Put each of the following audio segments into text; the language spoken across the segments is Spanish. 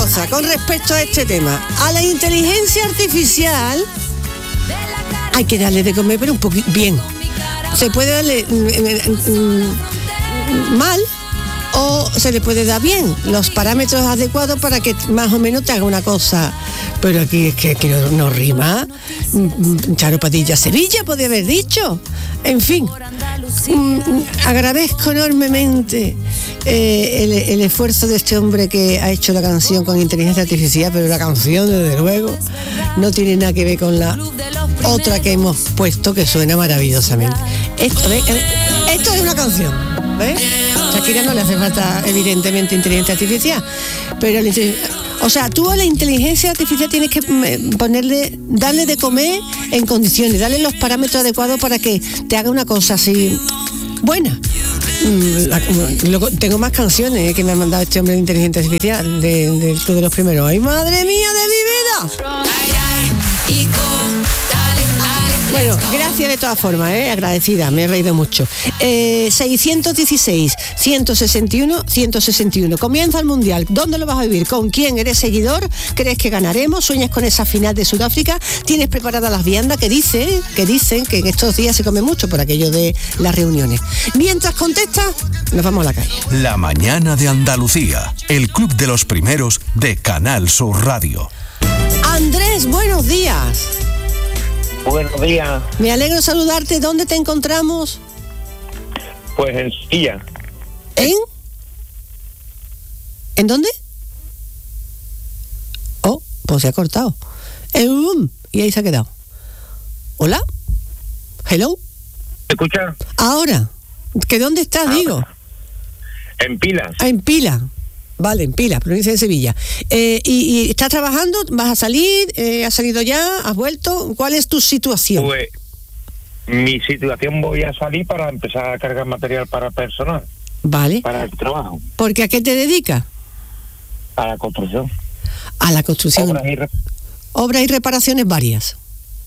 cosa con respecto a este tema. A la inteligencia artificial hay que darle de comer, pero un poquito bien. Se puede darle mal o se le puede dar bien, los parámetros adecuados para que más o menos te haga una cosa. Pero aquí es que no rima. Charo Padilla Sevilla podría haber dicho. En fin, agradezco enormemente el esfuerzo de este hombre que ha hecho la canción con inteligencia artificial, pero la canción, desde luego, no tiene nada que ver con la otra que hemos puesto, que suena maravillosamente. Esto es una canción, ¿ves? Shakira no le hace falta, evidentemente, inteligencia artificial, pero o sea, tú a la inteligencia artificial tienes que darle de comer en condiciones, darle los parámetros adecuados para que te haga una cosa así buena. Luego, tengo más canciones que me ha mandado este hombre de inteligencia artificial del Club de los Primeros. ¡Ay, madre mía de mi vida! Bueno, gracias de todas formas, agradecida, me he reído mucho. 616-161-161. Comienza el Mundial. ¿Dónde lo vas a vivir? ¿Con quién? ¿Eres seguidor? ¿Crees que ganaremos? ¿Sueñas con esa final de Sudáfrica? ¿Tienes preparadas las viandas que dicen que en estos días se come mucho por aquello de las reuniones? Mientras contestas, nos vamos a la calle. La mañana de Andalucía, el Club de los Primeros de Canal Sur Radio. Andrés, buenos días. Buenos días. Me alegro saludarte. ¿Dónde te encontramos? Pues en Sevilla. ¿En dónde? Oh, pues se ha cortado. Y ahí se ha quedado. ¿Hola? ¿Hello? ¿Me escuchas? Ahora. ¿Que dónde estás, digo? En Pilas. En Pilas. Vale, en Pilas, provincia de Sevilla. ¿Y estás trabajando? ¿Vas a salir? ¿Has salido ya? ¿Has vuelto? ¿Cuál es tu situación? Pues mi situación, voy a salir para empezar a cargar material para personal. Vale. Para el trabajo. ¿Porque a qué te dedicas? A la construcción. A la construcción. Obras y reparaciones varias.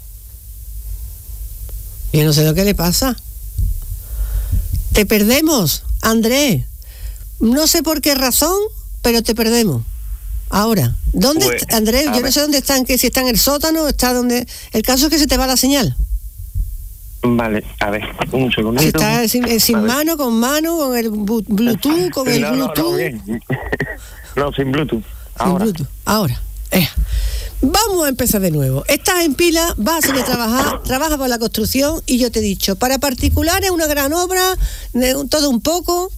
Yo no sé lo que le pasa. Te perdemos, Andrés. No sé por qué razón, pero te perdemos. Ahora, ¿dónde pues, está, Andrés? Yo no sé dónde están, que si está en el sótano, está donde. El caso es que se te va la señal. Vale, a ver, un segundito. Si está sin mano, con el Bluetooth, con el Bluetooth. No, bien. No, sin Bluetooth. Ahora. Sin Bluetooth. Ahora. Vamos a empezar de nuevo. Estás en Pila, vas a salir a trabajar, trabajas por la construcción y yo te he dicho, para particulares una gran obra, todo un poco.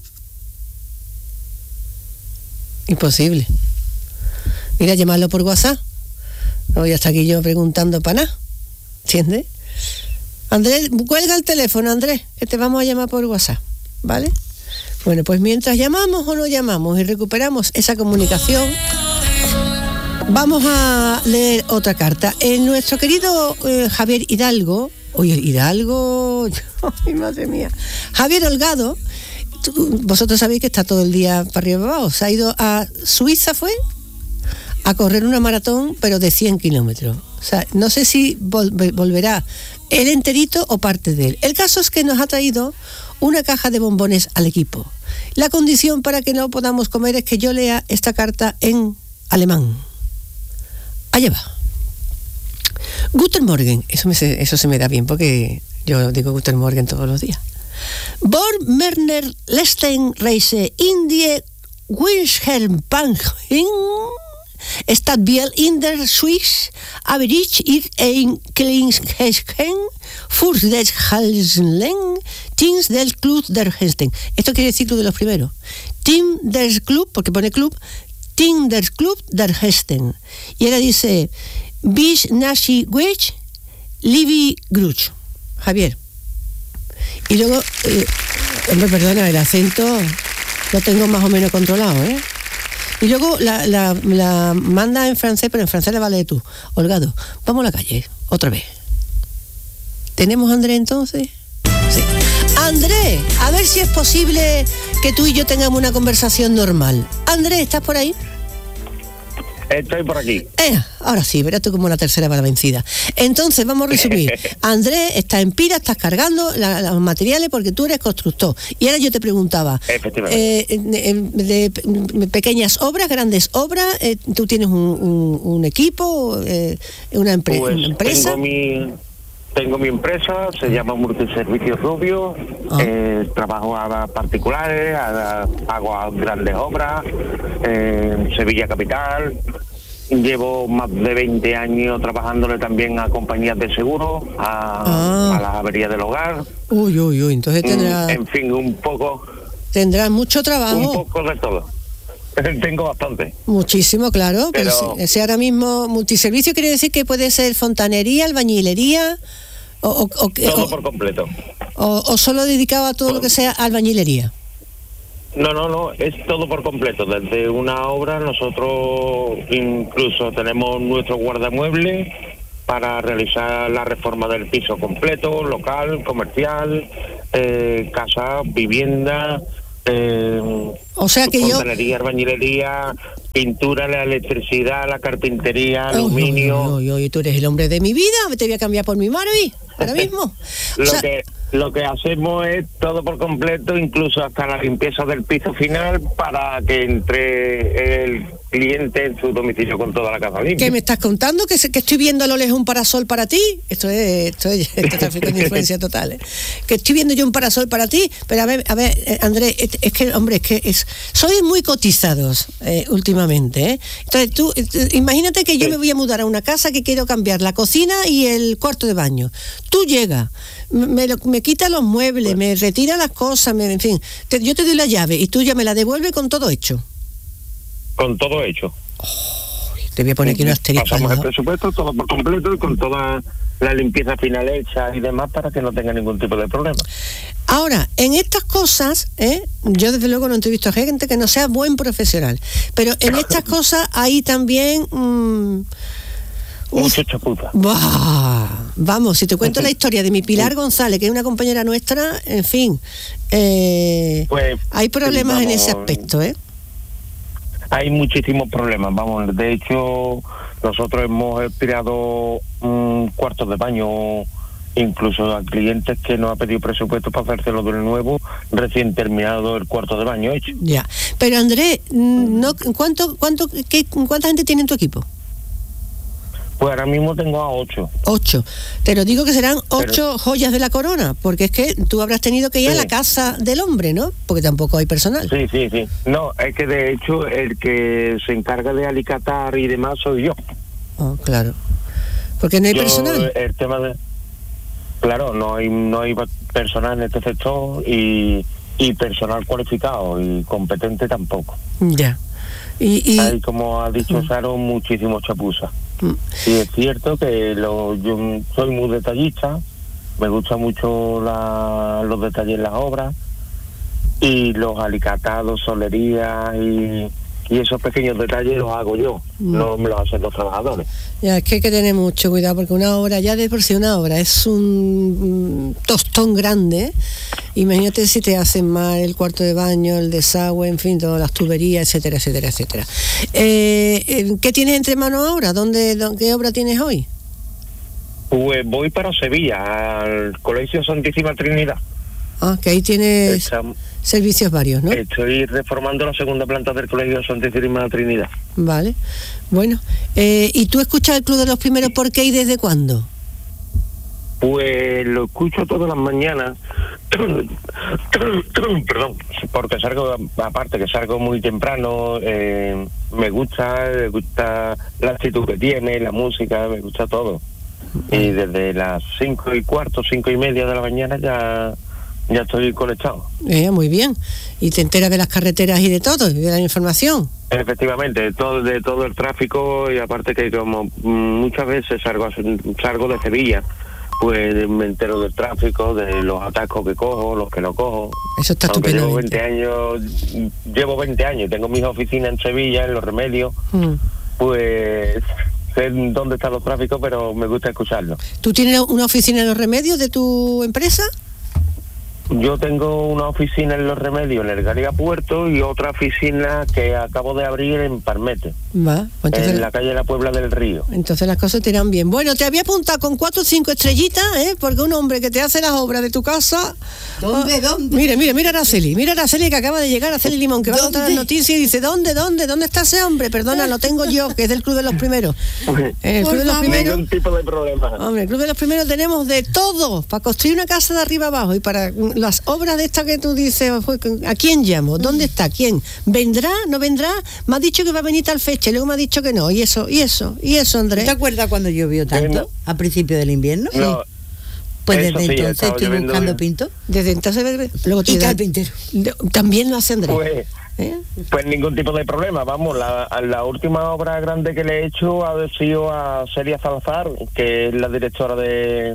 Imposible. Mira, llamarlo por WhatsApp. No voy hasta aquí yo preguntando para nada. ¿Entiendes? Andrés, cuelga el teléfono, Andrés, que te vamos a llamar por WhatsApp, ¿vale? Bueno, pues mientras llamamos o no llamamos y recuperamos esa comunicación, vamos a leer otra carta. Nuestro querido Javier Hidalgo, ay, madre mía, Javier Holgado, vosotros sabéis que está todo el día para arriba y para abajo. Se ha ido a Suiza, fue a correr una maratón, pero de 100 kilómetros. O sea, no sé si volverá él enterito o parte de él. El caso es que nos ha traído una caja de bombones al equipo. La condición para que no podamos comer es que yo lea esta carta en alemán. Allá va. Guten Morgen. Eso se me da bien porque yo digo Guten Morgen todos los días. Vor Merner Lesten Reise Indie Winschenpanchen Statt Biel in der Swiss average ein Klingsheschen für des Halsenlen Teams del Club der Hesten. Esto quiere decir Club de los Primeros. Team del Club, porque pone Club, Team del Club der Hesten. Y ahora dice Bis Nashi Wech Livi Gruch. Javier. Y luego, perdona, el acento lo tengo más o menos controlado, ¿eh? Y luego la manda en francés, pero en francés le vale tú. Holgado, vamos a la calle, otra vez. ¿Tenemos a Andrés entonces? Sí. Andrés, a ver si es posible que tú y yo tengamos una conversación normal. Andrés, ¿estás por ahí? Estoy por aquí. Ahora sí, verás tú como la tercera va la vencida. Entonces, vamos a resumir. Andrés, estás en pira, estás cargando los materiales porque tú eres constructor. Y ahora yo te preguntaba, de pequeñas obras, grandes obras, ¿tú tienes un equipo, una empresa? Tengo mi empresa, se llama Multiservicios Rubio, trabajo a particulares, hago a grandes obras, en Sevilla Capital. Llevo más de 20 años trabajándole también a compañías de seguros, a las averías del hogar. Uy, entonces tendrás... En fin, un poco... Tendrás mucho trabajo. Un poco de todo. Tengo bastante. Muchísimo, claro. Pero ese ahora mismo multiservicio quiere decir que puede ser fontanería, albañilería... todo por completo. O solo dedicado a todo lo que sea albañilería. No, es todo por completo. Desde una obra nosotros incluso tenemos nuestro guardamuebles para realizar la reforma del piso completo, local, comercial, casa, vivienda, o sea que fontanería, albañilería, pintura, la electricidad, la carpintería, aluminio. Tú eres el hombre de mi vida, te voy a cambiar por mi Marvi, ahora mismo. Lo que hacemos es todo por completo, incluso hasta la limpieza del piso final para que entre el cliente en su domicilio con toda la casa limpia. ¿Qué me estás contando? ¿Que estoy viendo a lo lejos un parasol para ti? Esto es tráfico de influencia total, ¿eh? Que estoy viendo yo un parasol para ti, pero a ver, Andrés, sois muy cotizados últimamente, ¿eh? Entonces tú, imagínate que yo me voy a mudar a una casa que quiero cambiar la cocina y el cuarto de baño. Tú llegas, me quita los muebles, me retira las cosas, en fin, yo te doy la llave y tú ya me la devuelves con todo hecho. Con todo hecho. Te voy a poner aquí un asterisco. Pasamos el presupuesto todo por completo y con toda la limpieza final hecha y demás para que no tenga ningún tipo de problema. Ahora, en estas cosas, yo desde luego no entrevisto a gente que no sea buen profesional, pero en estas cosas hay también... mucho chapuza. Vamos, si te cuento la historia de mi Pilar González, que es una compañera nuestra, en fin, pues, hay problemas en ese aspecto, ¿eh? Hay muchísimos problemas, vamos, de hecho nosotros hemos expirado cuartos de baño incluso a clientes que nos ha pedido presupuesto para hacérselo de nuevo recién terminado el cuarto de baño hecho. Ya, pero Andrés, ¿cuánta gente tiene en tu equipo? Pues ahora mismo tengo a 8. 8. Te lo digo que serán 8 joyas de la corona, porque es que tú habrás tenido que ir a la casa del hombre, ¿no? Porque tampoco hay personal. Sí. No, es que de hecho el que se encarga de alicatar y demás soy yo. Oh, claro. Porque no hay personal. El tema de... Claro, no hay personal en este sector y personal cualificado y competente tampoco. Ya. Y ahí, como ha dicho Saro, muchísimos chapuzas. Sí, es cierto que yo soy muy detallista, me gusta mucho los detalles en las obras y los alicatados, solerías y esos pequeños detalles los hago yo, no me los hacen los trabajadores. Ya, es que hay que tener mucho cuidado porque una obra, ya de por sí una obra es un tostón grande, ¿eh? Imagínate si te hacen mal el cuarto de baño, el desagüe, en fin, todas las tuberías, etcétera. ¿Qué tienes entre manos ahora? ¿Qué obra tienes hoy? Pues voy para Sevilla, al Colegio Santísima Trinidad. Que ahí tienes servicios varios, ¿no? Estoy reformando la segunda planta del Colegio Santísima Trinidad. Vale, bueno. ¿Y tú escuchas el Club de los Primeros por qué y desde cuándo? Pues lo escucho todas las mañanas. Perdón, porque salgo muy temprano. Me gusta la actitud que tiene, la música, me gusta todo. Y desde las 5:15, 5:30 de la mañana ya estoy conectado. Muy bien. ¿Y te enteras de las carreteras y de todo, de la información? Efectivamente, de todo el tráfico, y aparte que como muchas veces salgo de Sevilla, pues me entero del tráfico, de los atascos que cojo, los que no cojo. Eso está estupendo. Llevo 20 años, tengo mis oficinas en Sevilla, en Los Remedios, pues sé dónde están los tráficos, pero me gusta escucharlo. ¿Tú tienes una oficina en Los Remedios de tu empresa? Yo tengo una oficina en Los Remedios, en el Garia Puerto, y otra oficina que acabo de abrir en Parmete, Va, pues entonces, en la calle La Puebla del Río. Entonces las cosas te irán bien. Bueno, te había apuntado con 4 o 5 estrellitas, porque un hombre que te hace las obras de tu casa... ¿Dónde? Mira Araceli que acaba de llegar, Araceli Limón, que va a contar las noticias y dice, ¿dónde está ese hombre? Perdona, lo tengo yo, que es del Club de los Primeros. El Club de los Primeros... Ningún tipo de problema. Hombre, el Club de los Primeros tenemos de todo, para construir una casa de arriba abajo, y para las obras de estas que tú dices, ¿a quién llamo? ¿Dónde está? ¿Quién? ¿Vendrá? ¿No vendrá? Me ha dicho que va a venir tal fecha y luego me ha dicho que no. Y eso, Andrés. ¿Te acuerdas cuando llovió tanto? ¿A principio del invierno? No. Pues Eso desde sí, entonces estoy buscando bien. pinto. Desde entonces, luego Y carpintero. También lo hace Andrés. Pues ningún tipo de problema, vamos, la última obra grande que le he hecho ha sido a Celia Salazar, que es la directora de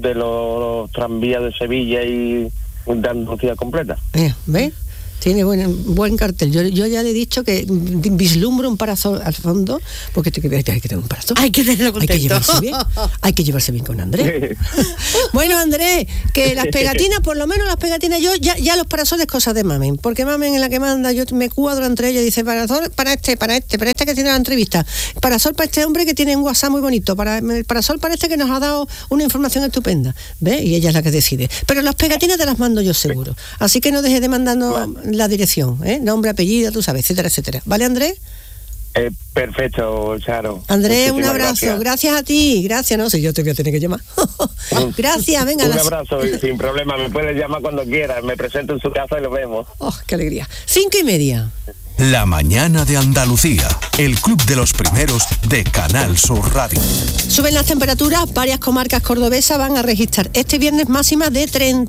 los tranvías de Sevilla y de Andalucía completa. ¿Ves? Tiene buen cartel. Yo ya le he dicho que vislumbro un parasol al fondo, porque hay que tener un parasol. Hay que tenerlo contento. Hay que llevarse bien con Andrés. Bueno, Andrés, que las pegatinas, por lo menos las pegatinas, yo ya los parasoles cosas de Mamen, porque Mamen es la que manda, yo me cuadro entre ellos y dice, parasol para este que tiene la entrevista, parasol para este hombre que tiene un WhatsApp muy bonito, parasol para este que nos ha dado una información estupenda, ¿ves? Y ella es la que decide. Pero las pegatinas te las mando yo seguro. Así que no dejes de mandarnos la dirección, nombre, apellido, tú sabes, etcétera, etcétera. ¿Vale, Andrés? Perfecto, Charo. Andrés, Muchísimas un abrazo. Gracias a ti. Gracias, no sé, yo te voy a tener que llamar. Gracias, venga. Un abrazo y sin problema, me puedes llamar cuando quieras. Me presento en su casa y lo vemos. Oh, qué alegría. 5:30. La mañana de Andalucía, el club de los primeros de Canal Sur Radio. Suben las temperaturas, varias comarcas cordobesas van a registrar este viernes máximas de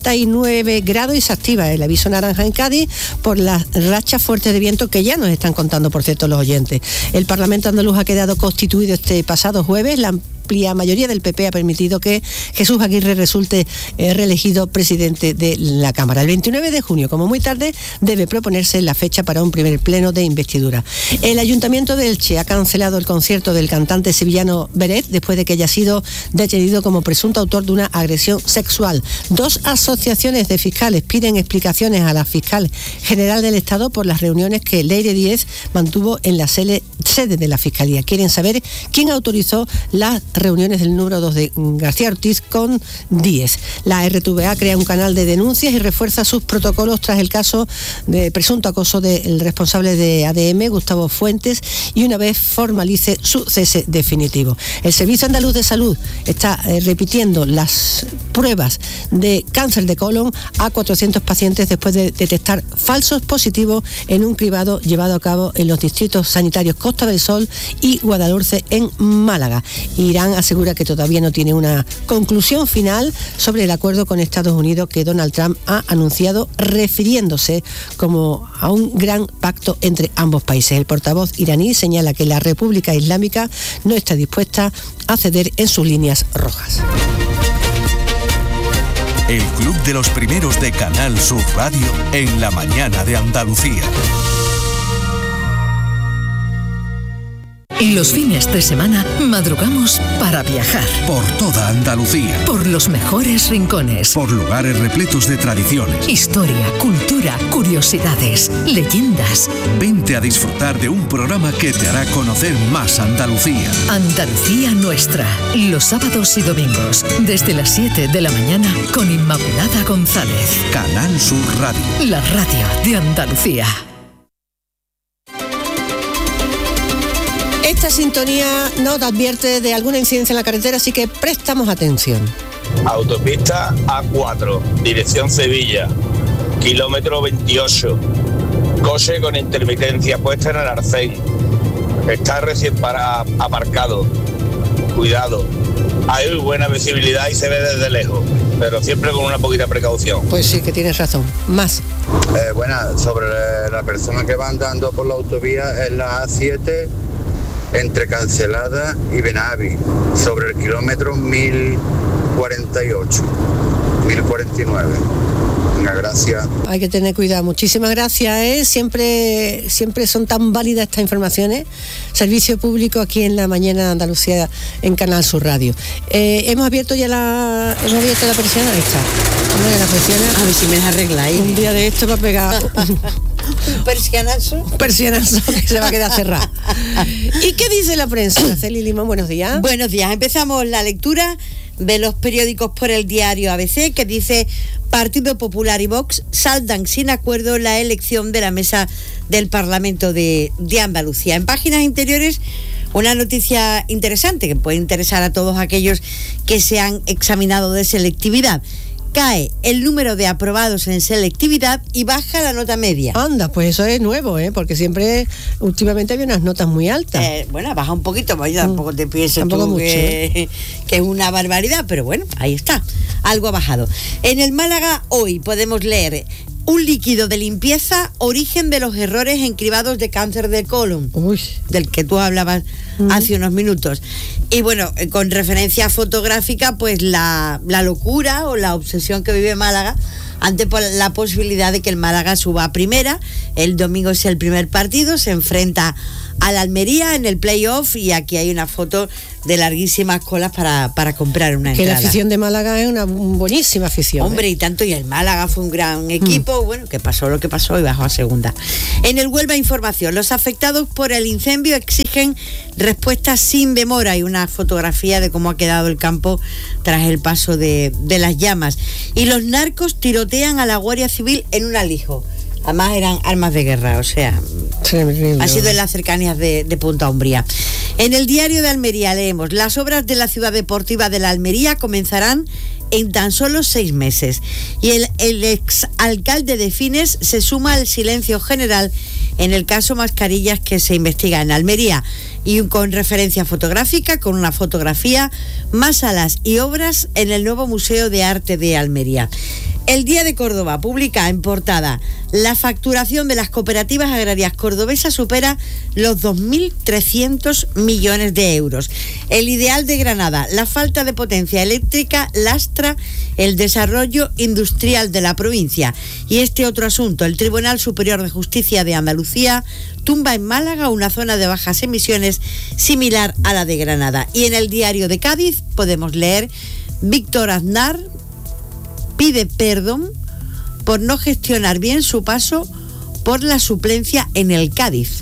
39 grados y se activa el aviso naranja en Cádiz por las rachas fuertes de viento que ya nos están contando, por cierto, los oyentes. El Parlamento andaluz ha quedado constituido este pasado jueves. La amplia mayoría del PP ha permitido que Jesús Aguirre resulte reelegido presidente de la Cámara. El 29 de junio, como muy tarde, debe proponerse la fecha para un primer pleno de investidura. El Ayuntamiento de Elche ha cancelado el concierto del cantante sevillano Beret después de que haya sido detenido como presunto autor de una agresión sexual. 2 asociaciones de fiscales piden explicaciones a la fiscal general del Estado por las reuniones que Leire Díez mantuvo en la sede de la Fiscalía. Quieren saber quién autorizó las reuniones del número 2 de García Ortiz con Díez. La RTVA crea un canal de denuncias y refuerza sus protocolos tras el caso de presunto acoso del responsable de ADM, Gustavo Fuentes, y una vez formalice su cese definitivo. El Servicio Andaluz de Salud está repitiendo las pruebas de cáncer de colon a 400 pacientes después de detectar falsos positivos en un cribado llevado a cabo en los distritos sanitarios Costa del Sol y Guadalhorce en Málaga. Irán asegura que todavía no tiene una conclusión final sobre el acuerdo con Estados Unidos que Donald Trump ha anunciado, refiriéndose como a un gran pacto entre ambos países. El portavoz iraní señala que la República Islámica no está dispuesta a ceder en sus líneas rojas. El club de los primeros de Canal Sur Radio en la mañana de Andalucía. Y los fines de semana madrugamos para viajar. Por toda Andalucía. Por los mejores rincones. Por lugares repletos de tradiciones. Historia, cultura, curiosidades, leyendas. Vente a disfrutar de un programa que te hará conocer más Andalucía. Andalucía nuestra. Los sábados y domingos, desde las 7 de la mañana, con Inmaculada González. Canal Sur Radio. La radio de Andalucía. Esta sintonía nos advierte de alguna incidencia en la carretera, así que prestamos atención. Autopista A4, dirección Sevilla, kilómetro 28. Coche con intermitencia puesta en el arcén. Está recién aparcado. Cuidado. Hay buena visibilidad y se ve desde lejos, pero siempre con una poquita precaución. Pues sí, que tienes razón. Más. Sobre la persona que va andando por la autovía en la A7, entre Cancelada y Benavi, sobre el kilómetro 1048, 1049. Venga, gracias. Hay que tener cuidado. Muchísimas gracias, Siempre son tan válidas estas informaciones. Servicio público aquí en la mañana de Andalucía en Canal Sur Radio. Hemos abierto la persiana. Ahí está. Hombre, la persiana. A ver si me la arregláis. Un día de esto va a pegar un persianazo. un persianazo que se va a quedar cerrado. ¿Y qué dice la prensa? Araceli Limón, buenos días. Buenos días. Empezamos la lectura de los periódicos por el diario ABC, que dice: Partido Popular y Vox saldan sin acuerdo la elección de la mesa del Parlamento de Andalucía. En páginas interiores, una noticia interesante que puede interesar a todos aquellos que se han examinado de selectividad. Cae el número de aprobados en selectividad y baja la nota media. Anda, pues eso es nuevo, porque siempre, últimamente había unas notas muy altas. Bueno, baja un poquito, pues tampoco te pienses Tampoco tú mucho, que es una barbaridad, pero bueno, ahí está, algo ha bajado. En el Málaga hoy podemos leer: un líquido de limpieza, origen de los errores en cribados de cáncer de colon. Uy. Del que tú hablabas hace unos minutos. Y bueno, con referencia fotográfica, pues la locura o la obsesión que vive Málaga ante la posibilidad de que el Málaga suba a primera. El domingo es el primer partido, se enfrenta al Almería en el playoff, y aquí hay una foto de larguísimas colas para comprar una entrada. Que la afición de Málaga es una buenísima afición. Hombre, y tanto, y el Málaga fue un gran equipo, bueno, que pasó lo que pasó y bajó a segunda. En el Huelva Información, los afectados por el incendio exigen respuestas sin demora, y una fotografía de cómo ha quedado el campo tras el paso de las llamas. Y los narcos tirotean a la Guardia Civil en un alijo. Además eran armas de guerra, o sea, ha sido en las cercanías de Punta Umbría. En el diario de Almería leemos: las obras de la ciudad deportiva de la Almería comenzarán en tan solo 6 meses. Y el exalcalde de Fines se suma al silencio general en el caso Mascarillas que se investiga en Almería. Y con referencia fotográfica, con una fotografía: más salas y obras en el nuevo Museo de Arte de Almería. El Día de Córdoba publica en portada: la facturación de las cooperativas agrarias cordobesas supera los 2.300 millones de euros. El ideal de Granada: la falta de potencia eléctrica lastra el desarrollo industrial de la provincia. Y este otro asunto: el Tribunal Superior de Justicia de Andalucía tumba en Málaga una zona de bajas emisiones similar a la de Granada. Y en el diario de Cádiz podemos leer: Víctor Aznar pide perdón por no gestionar bien su paso por la suplencia en el Cádiz.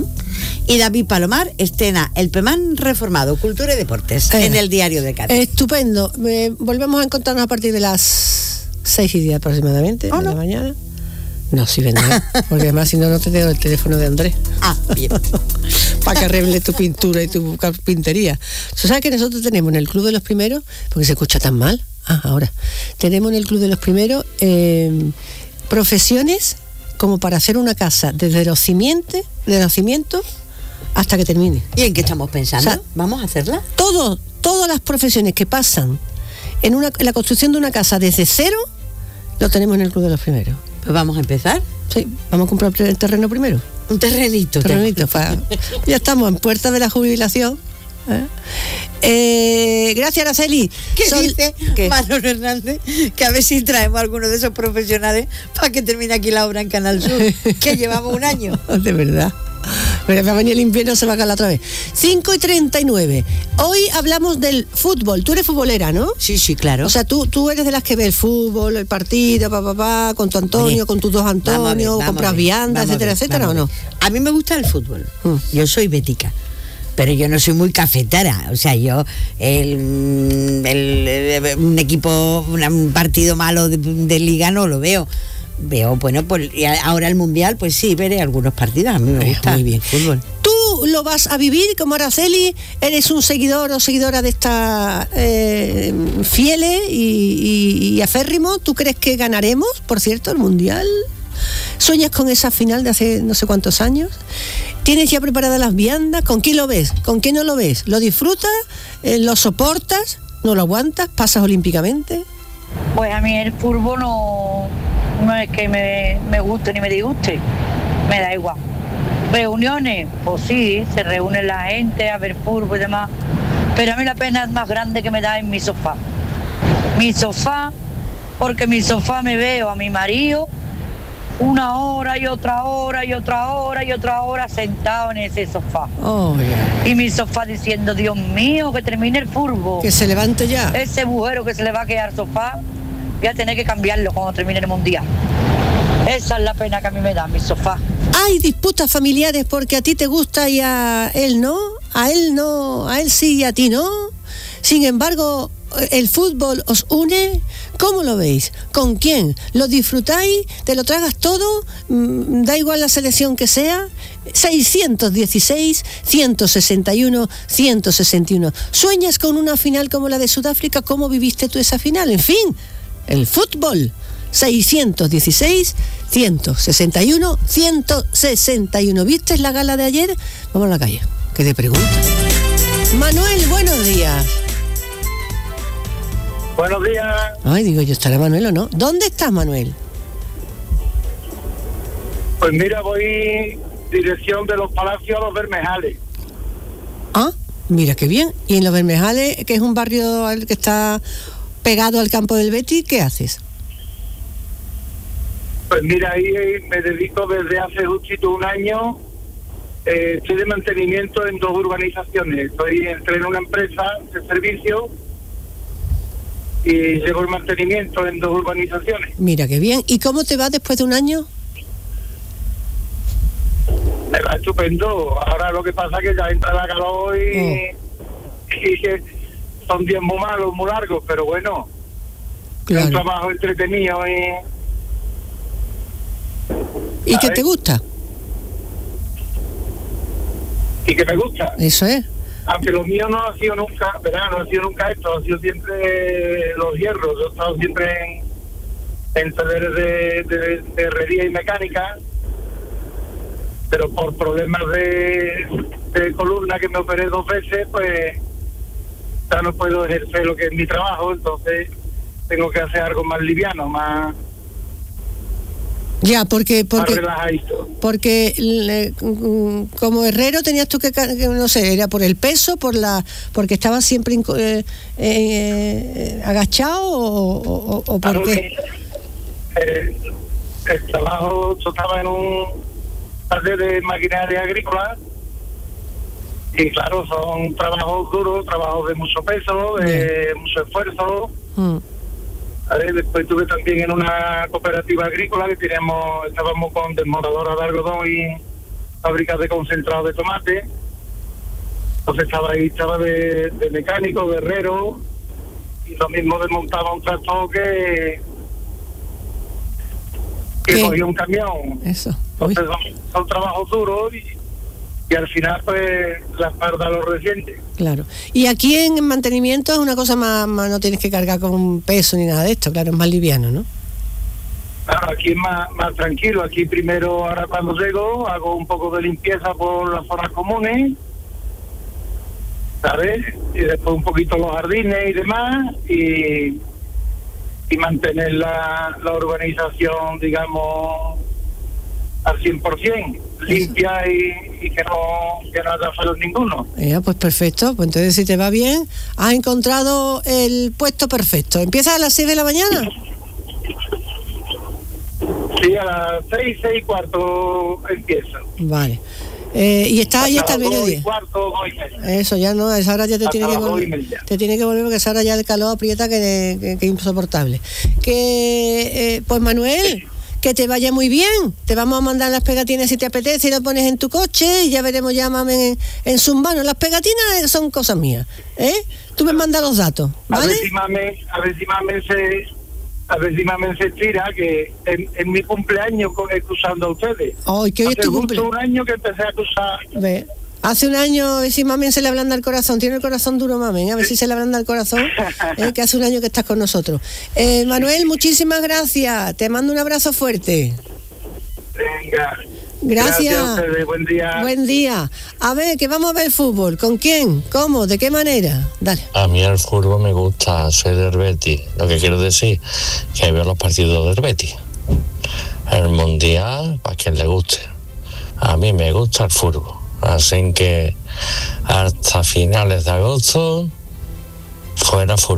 Y David Palomar estrena el PEMAN reformado, Cultura y Deportes, en el diario de Cádiz. Estupendo. Volvemos a encontrarnos a partir de las 6:10 aproximadamente de la mañana. No, sí vendrá, porque además si no te tengo el teléfono de Andrés. Bien. Para que arregle tu pintura y tu carpintería. ¿Sabes que nosotros tenemos en el Club de los Primeros, porque se escucha tan mal? Ahora, tenemos en el Club de los Primeros profesiones como para hacer una casa desde los cimientos hasta que termine. ¿Y en qué estamos pensando? O sea, ¿vamos a hacerla? Todas las profesiones que pasan en la construcción de una casa desde cero, lo tenemos en el Club de los Primeros. Pues vamos a empezar. Sí, vamos a comprar el terreno primero. Un terrenito. Ya estamos en puerta de la jubilación. Gracias, Araceli. Dice Manolo Hernández que a ver si traemos a alguno de esos profesionales para que termine aquí la obra en Canal Sur, que llevamos un año. De verdad. Pero va a venir el invierno, se va a calar otra vez. 5:39. Hoy hablamos del fútbol. Tú eres futbolera, ¿no? Sí, claro. O sea, tú eres de las que ve el fútbol, el partido, con tu Antonio, con tus dos Antonio, compras viandas, etcétera, ¿o no? A mí me gusta el fútbol. Yo soy bética, pero yo no soy muy cafetera. O sea, yo un equipo, un partido malo de liga no lo veo. Veo, bueno, pues ahora el Mundial, pues sí, veré algunos partidos. A mí me gusta muy bien el fútbol. ¿Tú lo vas a vivir como Araceli? ¿Eres un seguidor o seguidora de esta fieles y aférrimo? ¿Tú crees que ganaremos, por cierto, el Mundial? ¿Sueñas con esa final de hace no sé cuántos años? ¿Tienes ya preparadas las viandas? ¿Con quién lo ves? ¿Con quién no lo ves? ¿Lo disfrutas? ¿Lo soportas? ¿No lo aguantas? ¿Pasas olímpicamente? Pues a mí el fútbol no es que me guste ni me disguste, me da igual. Reuniones, pues sí, se reúne la gente a ver fútbol y demás, pero a mí la pena más grande que me da es mi sofá. Mi sofá porque mi sofá me veo a mi marido una hora y otra hora y otra hora y otra hora sentado en ese sofá. Oh, yeah. Y mi sofá diciendo, Dios mío, que termine el furbo. Que se levante ya. Ese agujero que se le va a quedar al sofá, voy a tener que cambiarlo cuando termine el mundial. Esa es la pena que a mí me da mi sofá. Hay disputas familiares porque a ti te gusta y a él no, a él no, a él sí y a ti no. Sin embargo, el fútbol os une. ¿Cómo lo veis? ¿Con quién? ¿Lo disfrutáis? ¿Te lo tragas todo? Da igual la selección que sea. 616, 161, 161. ¿Sueñas con una final como la de Sudáfrica? ¿Cómo viviste tú esa final? En fin, el fútbol. 616, 161, 161. ¿Viste la gala de ayer? Vamos a la calle, que te pregunto. Manuel, buenos días. Buenos días. Ay, digo yo, ¿estará Manuel o no? ¿Dónde estás, Manuel? Pues mira, voy dirección de los Palacios a los Bermejales. Ah, mira qué bien. Y en los Bermejales, que es un barrio que está pegado al campo del Betis, ¿qué haces? Pues mira, ahí me dedico desde hace justito un año. Estoy de mantenimiento en 2 urbanizaciones. Entré en una empresa de servicio y llevo el mantenimiento en 2 urbanizaciones. Mira qué bien. ¿Y cómo te va después de un año? Me va estupendo. Ahora lo que pasa es que ya entra la calor y que son días muy malos, muy largos, pero bueno, claro. Es un trabajo entretenido ¿Y qué te gusta? Y que me gusta. Eso es. Aunque lo mío no ha sido nunca, ¿verdad? No ha sido nunca esto, ha sido siempre los hierros. Yo he estado siempre en talleres de herrería y mecánica, pero por problemas de columna que me operé 2 veces, pues ya no puedo ejercer lo que es mi trabajo, entonces tengo que hacer algo más liviano, más ya, porque relajadito. Porque como herrero tenías tú que no sé, era por el peso, porque estabas siempre agachado o Claro, por qué. El trabajo, yo estaba en un taller de maquinaria agrícola y claro, son trabajos duros, trabajos de mucho peso, de mucho esfuerzo. Después estuve también en una cooperativa agrícola que estábamos con desmontadora de algodón y fábricas de concentrado de tomate. Entonces estaba de mecánico, de herrero, y lo mismo desmontaba un tractor que cogía un camión. Eso. Entonces son trabajos duros y al final pues la espalda lo resiente. Claro. Y aquí en mantenimiento es una cosa más, no tienes que cargar con peso ni nada de esto, claro, es más liviano, ¿no? Claro, aquí es más tranquilo. Aquí primero, ahora cuando llego, hago un poco de limpieza por las zonas comunes, ¿sabes? Y después un poquito los jardines y demás, y mantener la urbanización, digamos, al 100%, limpia y que no haya fallos ninguno. Pues perfecto, pues entonces si te va bien, has encontrado el puesto perfecto. ¿Empiezas a las 6 de la mañana? Sí, a las 6:15 empiezo. Vale. Y está ahí hasta el mediodía. 2:15. Eso ya no, a esa hora ya te Hasta tiene que las volver. 2:30. Te tiene que volver porque a esa hora ya el calor aprieta que es insoportable. Pues Manuel, que te vaya muy bien. Te vamos a mandar las pegatinas si te apetece y lo pones en tu coche y ya veremos ya mamen en sus manos. Las pegatinas son cosas mías, Tú me mandas los datos, ¿vale? A ver si mamen se tira, que en mi cumpleaños acusando a ustedes. Ay, que hoy es tu justo cumpleaños. un año que empecé a acusar. Ve. Hace un año, a ver si mamen se le ablanda el corazón. Tiene el corazón duro, mamen. A ver si se le ablanda el corazón. Que hace un año que estás con nosotros. Manuel, muchísimas gracias. Te mando un abrazo fuerte. Venga. Gracias. A ustedes. Buen día. Buen día. A ver, que vamos a ver fútbol. ¿Con quién? ¿Cómo? ¿De qué manera? Dale. A mí el fútbol me gusta, soy del Betis. Lo que quiero decir que veo los partidos del Betis. El Mundial, para quien le guste. A mí me gusta el fútbol. Así que hasta finales de agosto, fuera fútbol.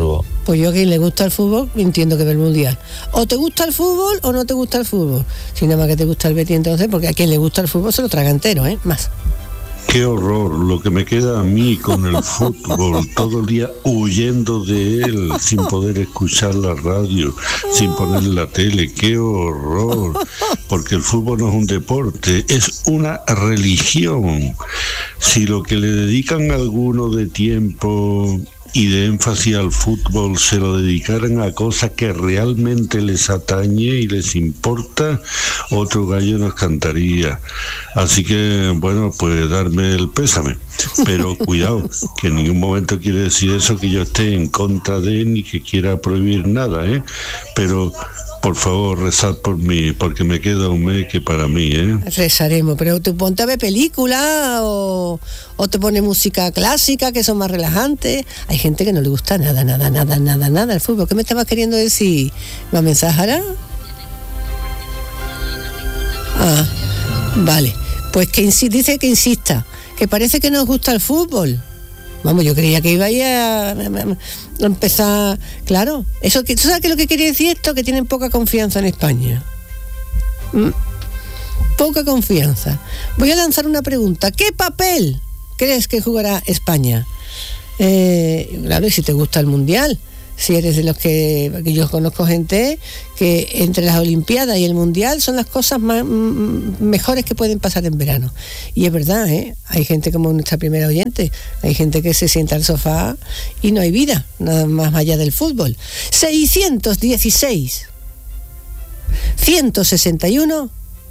Pues yo a quien le gusta el fútbol, entiendo que ve el Mundial. O te gusta el fútbol o no te gusta el fútbol. Si nada más que te gusta el Betis, entonces, porque a quien le gusta el fútbol se lo traga entero, más. Qué horror lo que me queda a mí con el fútbol, todo el día huyendo de él, sin poder escuchar la radio, sin poner la tele. Qué horror, porque el fútbol no es un deporte, es una religión. Si lo que le dedican algunos de tiempo y de énfasis al fútbol se lo dedicaran a cosas que realmente les atañe y les importa, otro gallo nos cantaría. Así que, bueno, pues darme el pésame. Pero cuidado, que en ningún momento quiere decir eso que yo esté en contra de ni que quiera prohibir nada, Pero, por favor, rezad por mí, porque me queda un mes que para mí, Rezaremos, pero tú ponte a ver películas o te pone música clásica, que son más relajantes. Hay gente que no le gusta nada el fútbol. ¿Qué me estabas queriendo decir? ¿Me mensajará? Ah, vale. Pues que dice que insista, que parece que nos gusta el fútbol. Vamos, yo creía que iba a empezar. Claro, eso que, ¿tú sabes qué es lo que quiere decir esto? Que tienen poca confianza en España. Poca confianza. Voy a lanzar una pregunta. ¿Qué papel crees que jugará España? Claro, y si te gusta el Mundial. Si eres de los que yo conozco gente que entre las Olimpiadas y el Mundial son las cosas mejores que pueden pasar en verano. Y es verdad, hay gente como nuestra primera oyente, hay gente que se sienta al sofá y no hay vida, nada más allá del fútbol. 616 161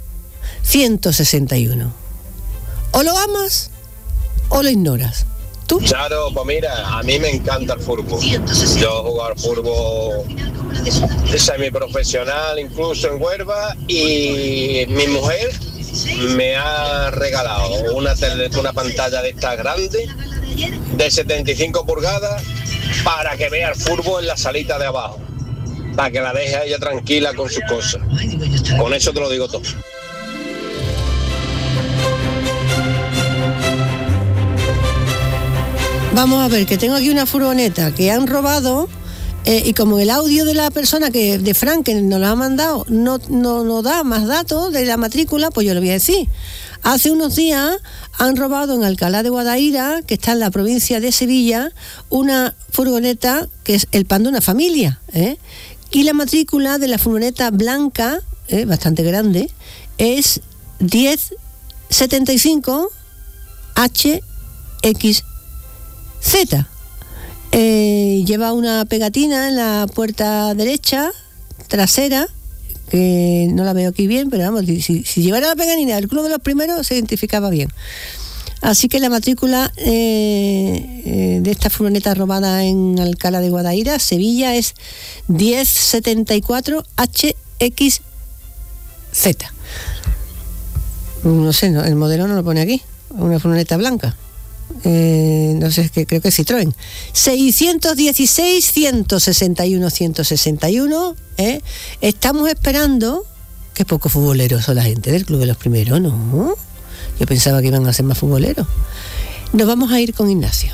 161. O lo amas o lo ignoras. ¿Tú? Claro, pues mira, a mí me encanta el fútbol. Yo he jugado al fútbol semiprofesional, incluso en Huelva, y mi mujer me ha regalado una pantalla de estas grandes, de 75 pulgadas, para que vea el fútbol en la salita de abajo, para que la deje a ella tranquila con sus cosas. Con eso te lo digo todo. Vamos a ver, que tengo aquí una furgoneta que han robado y como el audio de la persona de Frank que nos lo ha mandado no da más datos de la matrícula, pues yo lo voy a decir. Hace unos días han robado en Alcalá de Guadaira, que está en la provincia de Sevilla, una furgoneta que es el pan de una familia, y la matrícula de la furgoneta blanca, bastante grande, es 1075 HX Z. Lleva una pegatina en la puerta derecha trasera, que no la veo aquí bien, pero vamos, si llevara la pegatina del Club de los Primeros se identificaba bien. Así que la matrícula de esta furgoneta robada en Alcalá de Guadaira, Sevilla, es 1074 HX Z. No sé, el modelo no lo pone aquí. Una furgoneta blanca. No sé, creo que es Citroën. 616 161 161. Estamos esperando. Qué poco futboleros son la gente del Club de los Primeros, ¿no? Yo pensaba que iban a ser más futboleros. Nos vamos a ir con Ignacio.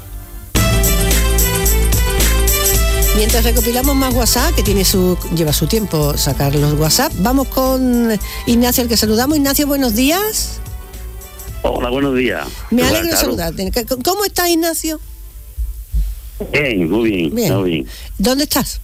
Mientras recopilamos más WhatsApp, que lleva su tiempo sacar los WhatsApp, vamos con Ignacio, al que saludamos. Ignacio, buenos días. Hola, buenos días. Me alegro de saludarte. ¿Cómo estás, Ignacio? Bien, muy bien. Muy bien. ¿Dónde estás?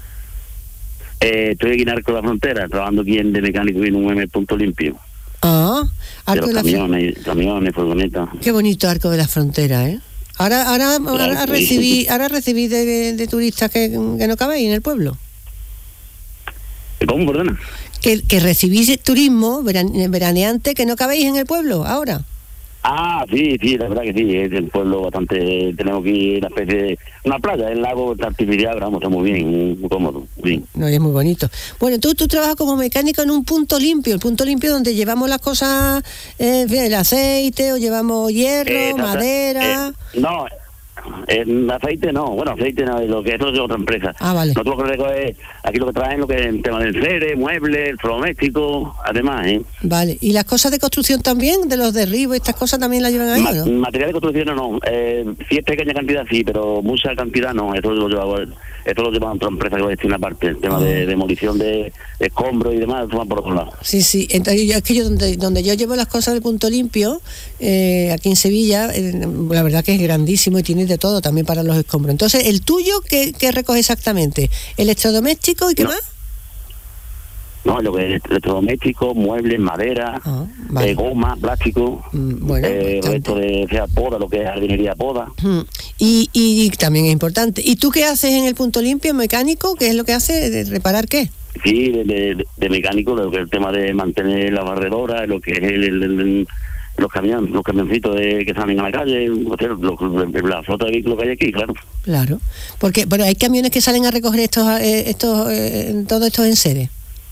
Estoy aquí en Arco de la Frontera, trabajando aquí de mecánico en un M Punto Limpio. Ah, Arco de la Frontera. Camiones, furgonetas. Qué bonito Arco de la Frontera, Ahora recibí de turistas que no cabéis en el pueblo. ¿Cómo, perdona? Que recibís turismo veraneante que no cabéis en el pueblo ahora. Ah, sí, la verdad que sí, es el pueblo bastante, tenemos aquí una especie de una playa, el lago artificial, pero vamos, está muy bien, muy cómodo, bien. No, es muy bonito. Bueno, tú trabajas como mecánico en un punto limpio, el punto limpio donde llevamos las cosas, el aceite, o llevamos hierro, madera. En aceite no, aceite no, lo que eso es de otra empresa. Vale. Nosotros lo que recogemos, aquí lo que traen lo que es el tema del cere, muebles, electrodomésticos, además, Vale, ¿y las cosas de construcción también? ¿De los derribos, estas cosas también las llevan ahí o no? Material de construcción no, si es pequeña cantidad sí, pero mucha cantidad no, eso lo lleva otra empresa que va a decir una parte, el tema de demolición de escombros y demás, eso va por otro lado. Sí, entonces yo donde yo llevo las cosas del Punto Limpio, aquí en Sevilla, la verdad que es grandísimo y tiene de todo también para los escombros. Entonces, ¿el tuyo qué recoge exactamente? ¿Electrodoméstico y qué más? No, lo que es electrodomésticos, muebles, madera, vale. Goma, plástico, resto de poda, lo que es jardinería poda. Y también es importante. ¿Y tú qué haces en el Punto Limpio, mecánico? ¿Qué es lo que hace? ¿De reparar qué? Sí, de mecánico, lo que es el tema de mantener la barredora, lo que es los camioncitos que salen a la calle, la flota de vehículos que hay aquí, claro. Claro, porque pero hay camiones que salen a recoger todos estos enseres.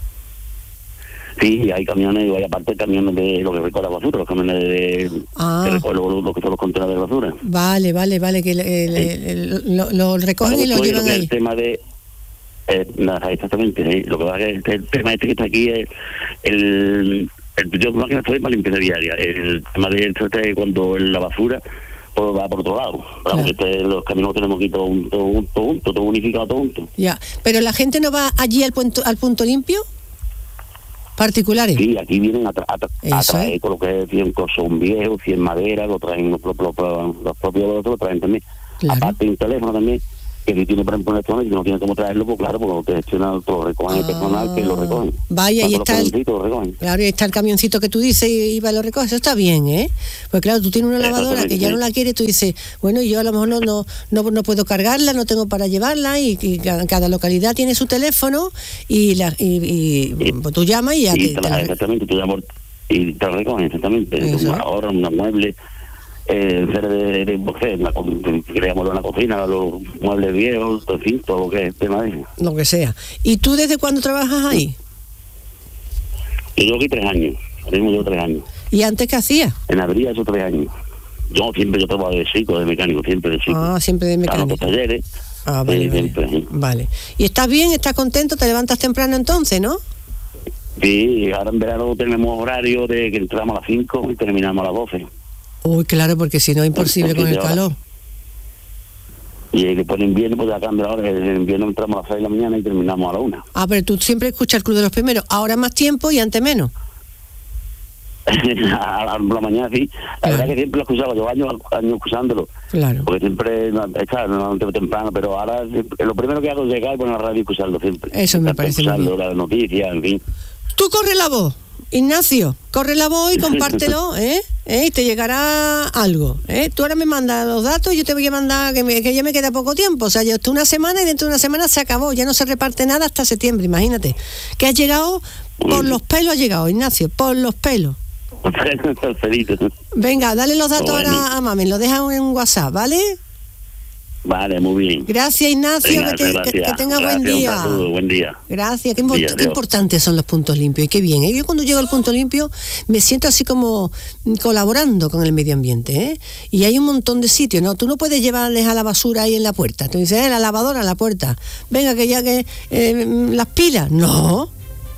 Sí, hay camiones, y hay aparte camiones de lo que recoge la basura, los camiones que recogen lo que son los contenedores de basura. Vale, que lo recogen y lo llevan ahí. El tema de... exactamente, ¿sí? Lo que pasa es que el tema que está aquí es yo creo que estoy para limpieza diaria. El tema de cuando la basura pues va por otro lado. Claro. Porque los caminos tenemos aquí todo unificado, todo junto. Ya, pero la gente no va allí al punto limpio. ¿Particulares? Sí, aquí vienen a traer con lo que es 100 cosas viejos, 100 madera, lo traen los propios lo traen también. Claro. Aparte un teléfono también, que si tiene por ejemplo un electrónico y no tiene cómo traerlo, pues claro, porque lo que gestiona lo recogen el personal que lo recogen. Vaya, y está claro, y está el camioncito que tú dices y va y lo recoge, eso está bien, Pues claro, tú tienes una lavadora que ya no la quieres, tú dices, bueno, yo a lo mejor no puedo cargarla, no tengo para llevarla, y cada localidad tiene su teléfono y pues tú llamas y ya exactamente, tú llamas y te lo recogen, exactamente. Ahora una mueble creamos una cocina, los muebles viejos, todo lo que es tema de eso. Lo que sea. ¿Y tú desde cuándo trabajas ahí? Yo llevo aquí 3 años. Llevo 3 años. ¿Y antes qué hacías? En abril esos 3 años. Yo trabajo de chico, de mecánico, siempre de chico. Siempre de mecánico. Claro, talleres. Vale. ¿Y estás bien? ¿Estás contento? ¿Te levantas temprano entonces, no? Sí, ahora en verano tenemos horario de que entramos a las 5 y terminamos a las 12. Uy, claro, porque si no es imposible con el calor. Y después en invierno, pues ya cambia la hora. En invierno entramos a las 6 de la mañana y terminamos a las 1. Pero tú siempre escuchas el Club de los Primeros. Ahora más tiempo y antes menos. a la mañana sí. La verdad que siempre lo escuchaba, yo años escuchándolo. Claro. Porque siempre no temprano, pero ahora lo primero que hago es llegar y poner la radio y escucharlo siempre. Eso me parece muy bien. Las noticias, en fin. Tú corre la voz, Ignacio, corre la voz y compártelo, y te llegará algo, Tú ahora me mandas los datos y yo te voy a mandar que ya me queda poco tiempo, o sea, yo estoy una semana y dentro de una semana se acabó, ya no se reparte nada hasta septiembre, imagínate. Que has llegado, por los pelos has llegado, Ignacio, por los pelos. Venga, dale los datos ahora a Mami, lo dejas en WhatsApp, ¿vale? Vale, muy bien. Gracias, Ignacio, que tengas buen día. Un saludo, buen día. Gracias, qué importantes son los puntos limpios y qué bien. Yo cuando llego al punto limpio me siento así como colaborando con el medio ambiente, Y hay un montón de sitios, ¿no? Tú no puedes llevarles a la basura ahí en la puerta. Tú dices, la lavadora a la puerta. Venga, que ya que las pilas, no.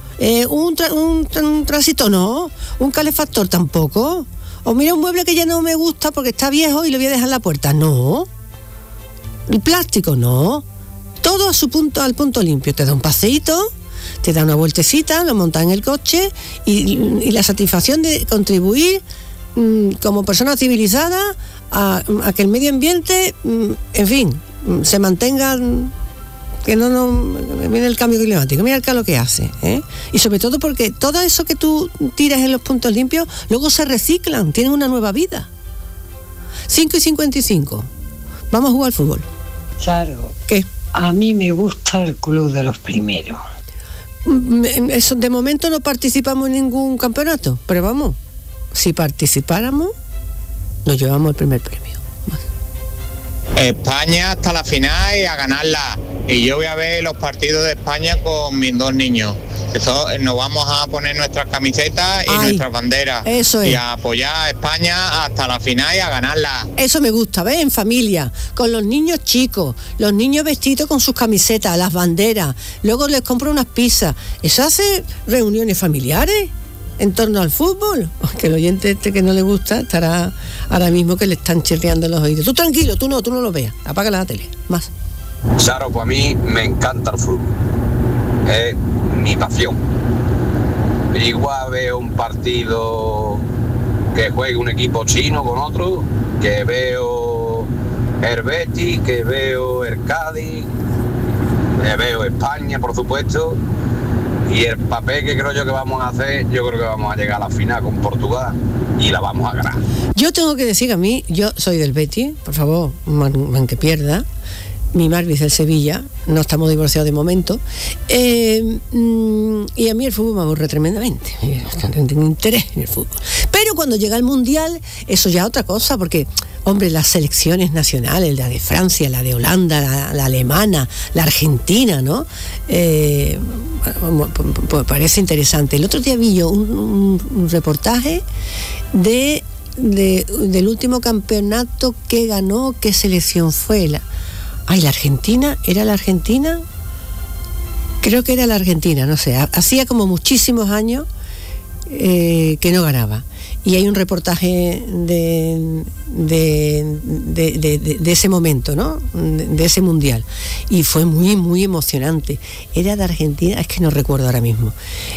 Un tránsito, no. Un calefactor tampoco. O mira un mueble que ya no me gusta porque está viejo y lo voy a dejar en la puerta, no. El plástico, no. Todo al punto limpio. Te da un paseíto, te da una vueltecita, lo montas en el coche y la satisfacción de contribuir como persona civilizada a que el medio ambiente, en fin, se mantenga, que no viene el cambio climático. Mira lo que hace, Y sobre todo porque todo eso que tú tiras en los puntos limpios luego se reciclan, tienen una nueva vida. 5:55. Vamos a jugar al fútbol. Claro. ¿Qué? A mí me gusta el Club de los Primeros. Eso, de momento no participamos en ningún campeonato, pero vamos, si participáramos, nos llevamos el primer premio. España hasta la final y a ganarla. Y yo voy a ver los partidos de España con mis 2 niños. Nos vamos a poner nuestras camisetas y Ay, nuestras banderas. eso es. Y a apoyar a España hasta la final y a ganarla. Eso me gusta, ¿ves? En familia, con los niños chicos, los niños vestidos con sus camisetas, las banderas, luego les compro unas pizzas. Eso hace reuniones familiares en torno al fútbol. Que el oyente este que no le gusta estará ahora mismo que le están chirriando los oídos. Tú tranquilo, tú no lo veas, apaga la tele, más. Charo, pues a mí me encanta el fútbol. Es mi pasión. Igual veo un partido que juegue un equipo chino con otro, que veo el Betis, que veo el Cádiz, que veo España, por supuesto, y el papel que creo yo que vamos a hacer, yo creo que vamos a llegar a la final con Portugal y la vamos a ganar. Yo tengo que decir que a mí, yo soy del Betis, por favor, man que pierda. Mi Marvis del Sevilla, no estamos divorciados de momento, y a mí el fútbol me aburre tremendamente, no tengo interés en el fútbol. Pero cuando llega el Mundial, eso ya es otra cosa, porque, hombre, las selecciones nacionales, la de Francia, la de Holanda, la alemana, la argentina, ¿no? Pues parece interesante. El otro día vi yo un reportaje del último campeonato que ganó, ¿qué selección fue? la Argentina, ¿era la Argentina? Creo que era la Argentina, no sé, hacía como muchísimos años que no ganaba. Y hay un reportaje de ese momento, ¿no? De ese mundial. Y fue muy, muy emocionante. Era de Argentina, es que no recuerdo ahora mismo.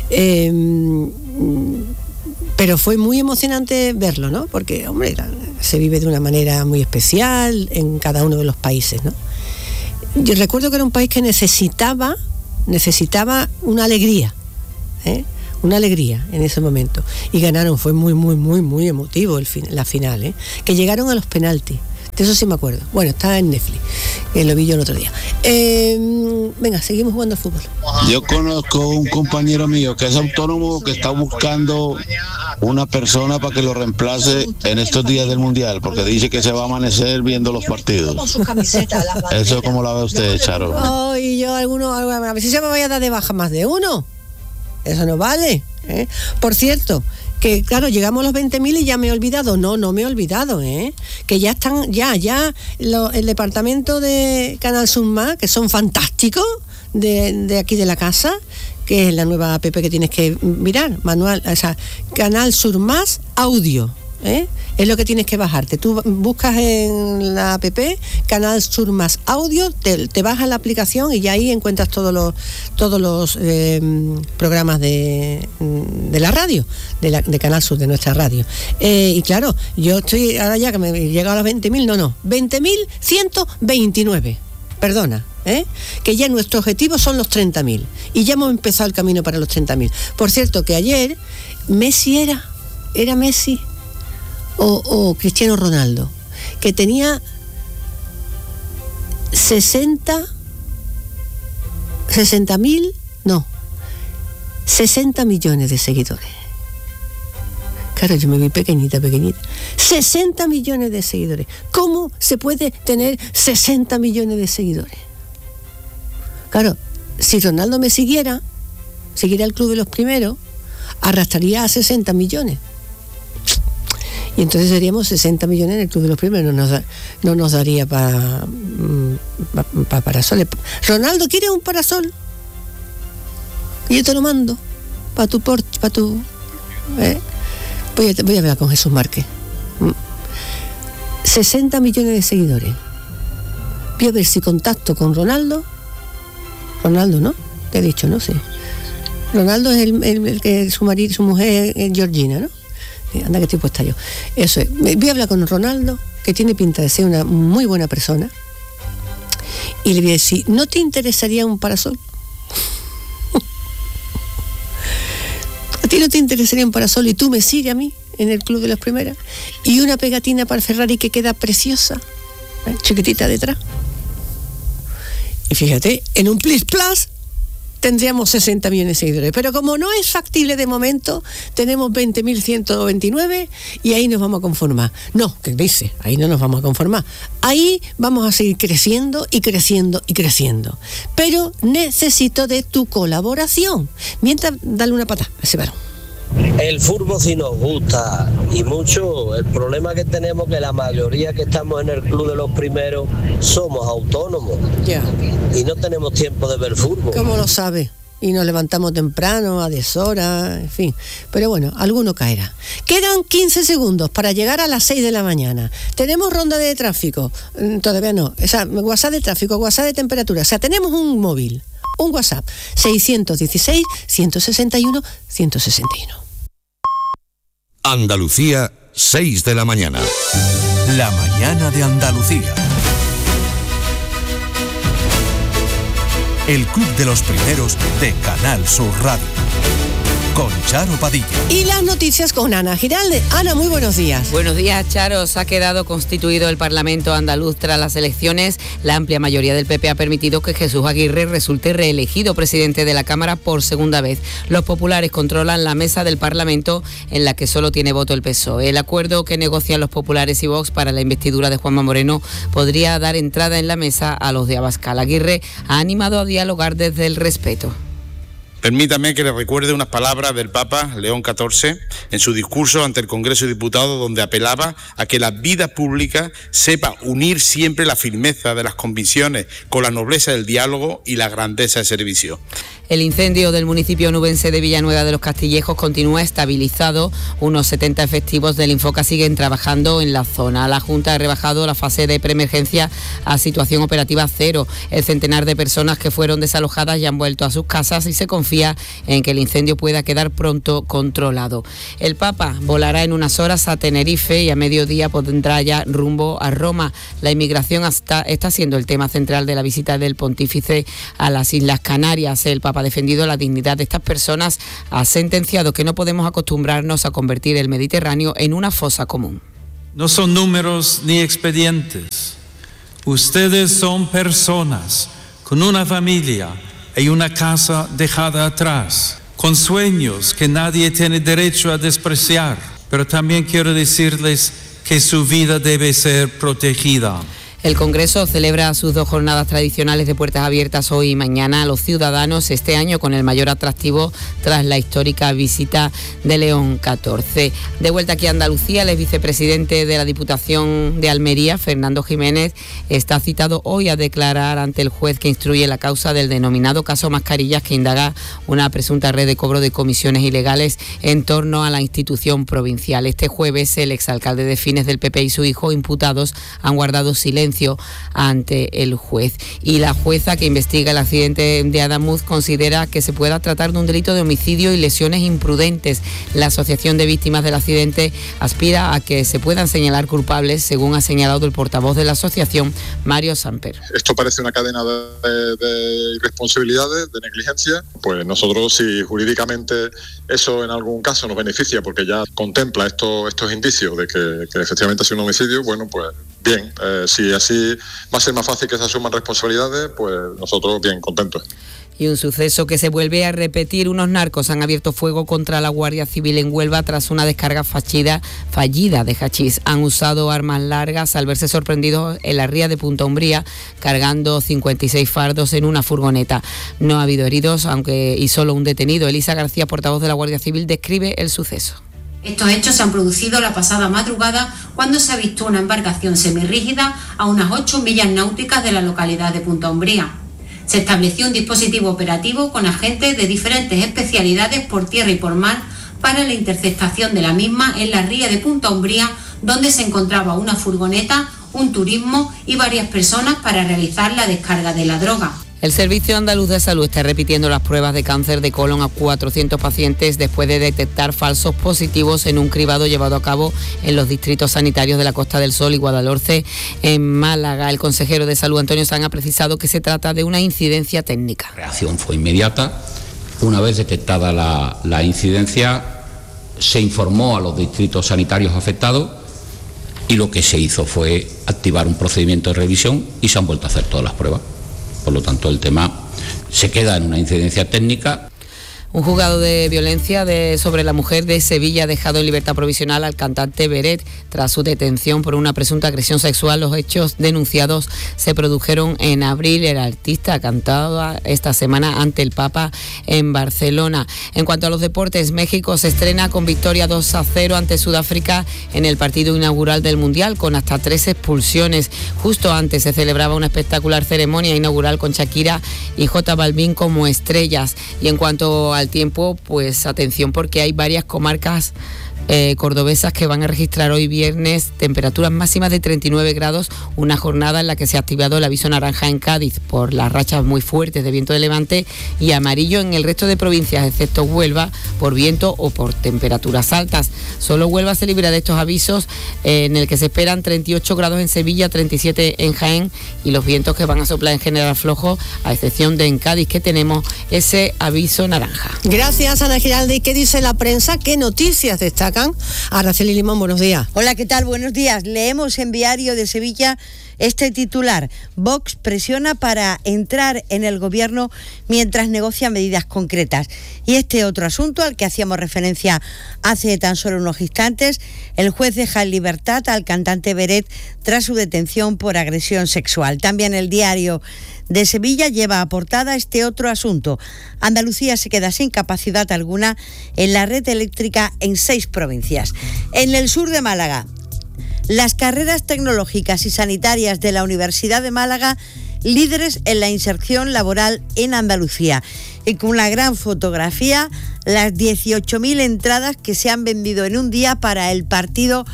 Pero fue muy emocionante verlo, ¿no? Porque, hombre, se vive de una manera muy especial en cada uno de los países, ¿no? Yo recuerdo que era un país que necesitaba una alegría, una alegría en ese momento. Y ganaron, fue muy, muy, muy, muy emotivo la final, que llegaron a los penaltis. De eso sí me acuerdo. Bueno, está en Netflix, que lo vi yo el otro día. Venga, seguimos jugando al fútbol. Yo conozco un compañero mío que es autónomo, que está buscando una persona para que lo reemplace en estos días del Mundial, porque dice que se va a amanecer viendo los partidos. ¿Eso cómo la ve usted, Charo? Oh, y yo a ver si se me vaya a dar de baja más de uno. Eso no vale, ¿eh? Por cierto, que claro, llegamos a los 20.000 y ya me he olvidado. No me he olvidado, que ya están, el departamento de Canal Sur Más, que son fantásticos, de aquí de la casa, que es la nueva app que tienes que mirar, manual, o sea, Canal Sur Más Audio, es lo que tienes que bajarte. Tú buscas en la app Canal Sur Más Audio, te bajas la aplicación y ya ahí encuentras todos los programas de la radio, de Canal Sur, de nuestra radio. Y claro, yo estoy ahora ya que me he llegado a los 20.000, 20.129, perdona, que ya nuestro objetivo son los 30.000 y ya hemos empezado el camino para los 30.000. Por cierto, que ayer Messi era Messi o Cristiano Ronaldo, que tenía 60 millones de seguidores. Claro, yo me vi pequeñita. 60 millones de seguidores. ¿Cómo se puede tener 60 millones de seguidores? Claro, si Ronaldo me siguiera el club de los primeros, arrastraría a 60 millones. Y entonces seríamos 60 millones en el club de los primeros. No nos daría para parasoles. Ronaldo, ¿quieres un parasol? Y yo te lo mando para tu porche, para tu... Voy a hablar con Jesús Márquez. 60 millones de seguidores. Voy a ver si contacto con Ronaldo, ¿no? Te he dicho, ¿no? Sí. Ronaldo es el que su mujer es Georgina, ¿no? Anda que estoy puesta yo. Eso es. Voy a hablar con Ronaldo, que tiene pinta de ser una muy buena persona, y le voy a decir, ¿no te interesaría un parasol? ¿A ti no te interesaría un parasol y tú me sigues a mí en el club de las primeras? Y una pegatina para el Ferrari que queda preciosa, chiquitita detrás. Y fíjate, en un Plus tendríamos 60 millones de seguidores. Pero como no es factible de momento, tenemos 20.129 y ahí nos vamos a conformar. No, ¿qué dice? Ahí no nos vamos a conformar. Ahí vamos a seguir creciendo y creciendo y creciendo. Pero necesito de tu colaboración. Mientras, dale una patada a ese varón. El fútbol sí nos gusta y mucho. El problema que tenemos es que la mayoría que estamos en el club de los primeros somos autónomos. Ya. Y no tenemos tiempo de ver fútbol. ¿Cómo lo sabe? Y nos levantamos temprano, a deshora, en fin. Pero bueno, alguno caerá. Quedan 15 segundos para llegar a las 6 de la mañana. Tenemos ronda de tráfico. Todavía no. O sea, WhatsApp de tráfico, WhatsApp de temperatura. O sea, tenemos un móvil, un WhatsApp. 616-161-161. Andalucía, 6 de la mañana. La mañana de Andalucía. El Club de los Primeros de Canal Sur Radio. Con Charo Padilla. Y las noticias con Ana Giralde. Ana, muy buenos días. Buenos días, Charo. Se ha quedado constituido el Parlamento andaluz tras las elecciones. La amplia mayoría del PP ha permitido que Jesús Aguirre resulte reelegido presidente de la Cámara por segunda vez. Los populares controlan la mesa del Parlamento, en la que solo tiene voto el PSOE. El acuerdo que negocian los populares y Vox para la investidura de Juanma Moreno podría dar entrada en la mesa a los de Abascal. Aguirre ha animado a dialogar desde el respeto. Permítame que le recuerde unas palabras del Papa León XIV en su discurso ante el Congreso de Diputados, donde apelaba a que la vida pública sepa unir siempre la firmeza de las convicciones con la nobleza del diálogo y la grandeza del servicio. El incendio del municipio onubense de Villanueva de los Castillejos continúa estabilizado. Unos 70 efectivos del Infoca siguen trabajando en la zona. La Junta ha rebajado la fase de preemergencia a situación operativa 0. El centenar de personas que fueron desalojadas ya han vuelto a sus casas y se confía en que el incendio pueda quedar pronto controlado. El Papa volará en unas horas a Tenerife y a mediodía pondrá ya rumbo a Roma. La inmigración está siendo el tema central de la visita del pontífice a las Islas Canarias. El Papa ha defendido la dignidad de estas personas, ha sentenciado que no podemos acostumbrarnos a convertir el Mediterráneo en una fosa común. No son números ni expedientes. Ustedes son personas con una familia y una casa dejada atrás, con sueños que nadie tiene derecho a despreciar. Pero también quiero decirles que su vida debe ser protegida. El Congreso celebra sus 2 jornadas tradicionales de puertas abiertas hoy y mañana a los ciudadanos, este año con el mayor atractivo tras la histórica visita de León XIV. De vuelta aquí a Andalucía, el vicepresidente de la Diputación de Almería, Fernando Jiménez, está citado hoy a declarar ante el juez que instruye la causa del denominado caso Mascarillas, que indaga una presunta red de cobro de comisiones ilegales en torno a la institución provincial. Este jueves, el exalcalde de Fines del PP y su hijo, imputados, han guardado silencio ante el juez. Y la jueza que investiga el accidente de Adamuz considera que se pueda tratar de un delito de homicidio y lesiones imprudentes. La Asociación de Víctimas del Accidente aspira a que se puedan señalar culpables, según ha señalado el portavoz de la asociación, Mario Samper. Esto parece una cadena de irresponsabilidades, de negligencia. Pues nosotros, si jurídicamente eso en algún caso nos beneficia, porque ya contempla estos indicios de que efectivamente ha sido un homicidio, bueno, pues bien, si así va a ser más fácil que se asuman responsabilidades, pues nosotros bien contentos. Y un suceso que se vuelve a repetir. Unos narcos han abierto fuego contra la Guardia Civil en Huelva tras una descarga fallida de hachís. Han usado armas largas al verse sorprendidos en la ría de Punta Umbría, cargando 56 fardos en una furgoneta. No ha habido heridos, y solo un detenido. Elisa García, portavoz de la Guardia Civil, describe el suceso. Estos hechos se han producido la pasada madrugada cuando se avistó una embarcación semirrígida a unas 8 millas náuticas de la localidad de Punta Umbría. Se estableció un dispositivo operativo con agentes de diferentes especialidades por tierra y por mar para la interceptación de la misma en la ría de Punta Umbría, donde se encontraba una furgoneta, un turismo y varias personas para realizar la descarga de la droga. El Servicio Andaluz de Salud está repitiendo las pruebas de cáncer de colon a 400 pacientes después de detectar falsos positivos en un cribado llevado a cabo en los distritos sanitarios de la Costa del Sol y Guadalhorce, en Málaga. El consejero de Salud, Antonio Sanz, ha precisado que se trata de una incidencia técnica. La reacción fue inmediata. Una vez detectada la incidencia, se informó a los distritos sanitarios afectados y lo que se hizo fue activar un procedimiento de revisión y se han vuelto a hacer todas las pruebas. Por lo tanto, el tema se queda en una incidencia técnica. Un juzgado de violencia sobre la mujer de Sevilla ha dejado en libertad provisional al cantante Beret tras su detención por una presunta agresión sexual. Los hechos denunciados se produjeron en abril. El artista cantaba esta semana ante el Papa en Barcelona. En cuanto a los deportes, México se estrena con victoria 2-0 ante Sudáfrica en el partido inaugural del Mundial, con hasta 3 expulsiones. Justo antes se celebraba una espectacular ceremonia inaugural con Shakira y J Balvin como estrellas. Y en cuanto al tiempo, pues atención, porque hay varias comarcas cordobesas que van a registrar hoy viernes temperaturas máximas de 39 grados, una jornada en la que se ha activado el aviso naranja en Cádiz por las rachas muy fuertes de viento de levante y amarillo en el resto de provincias, excepto Huelva, por viento o por temperaturas altas. Solo Huelva se libra de estos avisos, en el que se esperan 38 grados en Sevilla, 37 en Jaén, y los vientos que van a soplar en general flojos, a excepción de en Cádiz, que tenemos ese aviso naranja. Gracias, Ana Giralde. ¿Y qué dice la prensa? ¿Qué noticias destacan? Araceli Limón, buenos días. Hola, ¿qué tal? Buenos días. Leemos en Diario de Sevilla este titular: Vox presiona para entrar en el gobierno mientras negocia medidas concretas. Y este otro asunto al que hacíamos referencia hace tan solo unos instantes: el juez deja en libertad al cantante Beret tras su detención por agresión sexual. También el Diario de Sevilla lleva a portada este otro asunto: Andalucía se queda sin capacidad alguna en la red eléctrica en 6 provincias. En el sur de Málaga, las carreras tecnológicas y sanitarias de la Universidad de Málaga líderes en la inserción laboral en Andalucía. Y con una gran fotografía, las 18.000 entradas que se han vendido en un día para el partido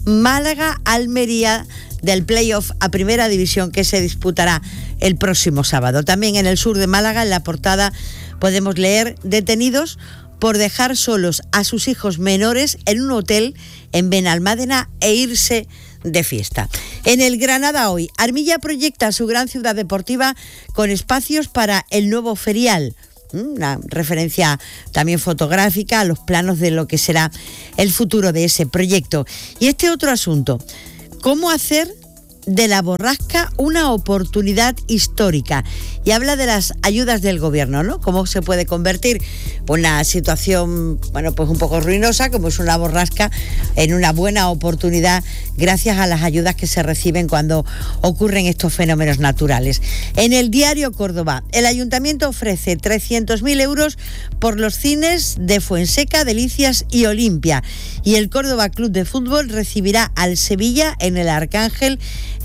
Málaga-Almería del playoff a Primera División, que se disputará el próximo sábado. También en el sur de Málaga, en la portada, podemos leer: detenidos por dejar solos a sus hijos menores en un hotel en Benalmádena e irse de fiesta. En el Granada Hoy, Armilla proyecta su gran ciudad deportiva con espacios para el nuevo ferial. Una referencia también fotográfica a los planos de lo que será el futuro de ese proyecto. Y este otro asunto: ¿cómo hacer de la borrasca una oportunidad histórica? Y habla de las ayudas del gobierno, ¿no? Cómo se puede convertir una situación, bueno, pues un poco ruinosa, como es una borrasca, en una buena oportunidad gracias a las ayudas que se reciben cuando ocurren estos fenómenos naturales. En el Diario Córdoba, el Ayuntamiento ofrece 300.000 euros por los cines de Fuenseca, Delicias y Olimpia. Y el Córdoba Club de Fútbol recibirá al Sevilla en el Arcángel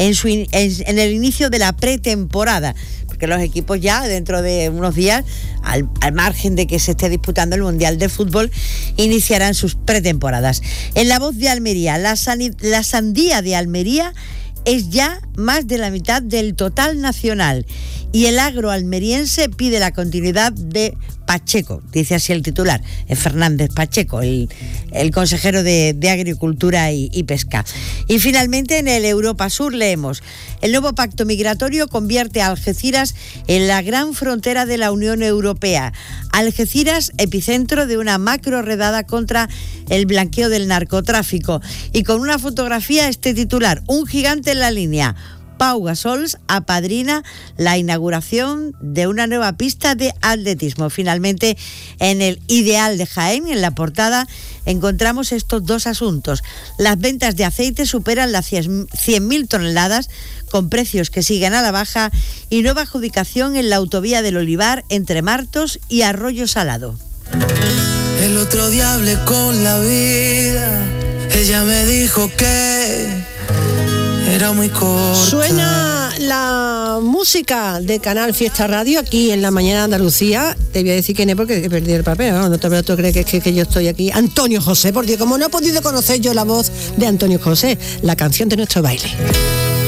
en el inicio de la pretemporada, porque los equipos ya dentro de unos días, al margen de que se esté disputando el Mundial de Fútbol, iniciarán sus pretemporadas. En La Voz de Almería, la sandía de Almería es ya más de la mitad del total nacional, y el agro almeriense pide la continuidad de Pacheco, dice así el titular, es Fernández Pacheco, el consejero de Agricultura y Pesca. Y finalmente en el Europa Sur leemos: el nuevo pacto migratorio convierte a Algeciras en la gran frontera de la Unión Europea. Algeciras, epicentro de una macro redada contra el blanqueo del narcotráfico. Y con una fotografía, este titular: un gigante en la línea. Pau Gasol apadrina la inauguración de una nueva pista de atletismo. Finalmente, en el Ideal de Jaén, en la portada, encontramos estos dos asuntos. Las ventas de aceite superan las 100.000 toneladas, con precios que siguen a la baja, y nueva adjudicación en la autovía del Olivar entre Martos y Arroyo Salado. El otro día hablé con la vida, ella me dijo que era muy corta. Suena la música de Canal Fiesta Radio aquí en la mañana de Andalucía. Te voy a decir quién es porque he perdido el papel, ¿no? No te crees que yo estoy aquí. Antonio José, porque como no he podido conocer yo la voz de Antonio José, la canción de nuestro baile.